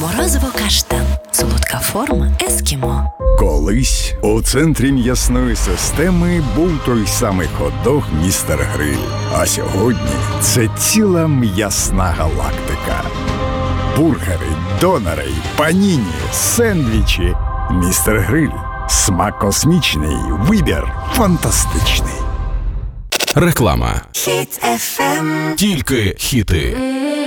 Морозиво каштан. Солодка форма ескімо. Колись у центрі м'ясної системи був той самий хот-дог «Містер Гриль». А сьогодні це ціла м'ясна галактика. Бургери, донери, паніні, сендвічі. «Містер Гриль». Смак космічний, вибір фантастичний. Реклама. Хіт FM. Тільки хіти.